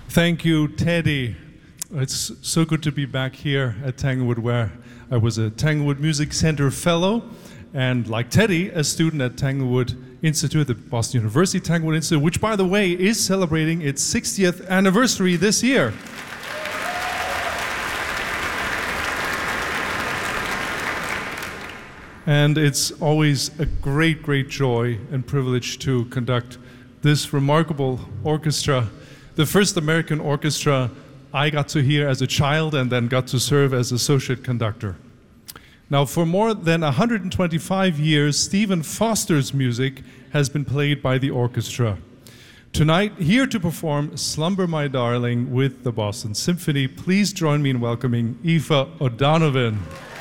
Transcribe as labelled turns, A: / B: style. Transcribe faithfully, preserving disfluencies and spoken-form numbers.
A: Thank you, Teddy. It's so good to be back here at Tanglewood, where I was a Tanglewood Music Center Fellow, and like Teddy, a student at Tanglewood Institute, the Boston University Tanglewood Institute, which, by the way, is celebrating its sixtieth anniversary this year. And it's always a great, great joy and privilege to conduct this remarkable orchestra, the first American orchestra I got to hear as a child and then got to serve as associate conductor. Now, for more than one hundred twenty-five years, Stephen Foster's music has been played by the orchestra. Tonight, here to perform Slumber My Darling with the Boston Symphony, please join me in welcoming Aoife O'Donovan.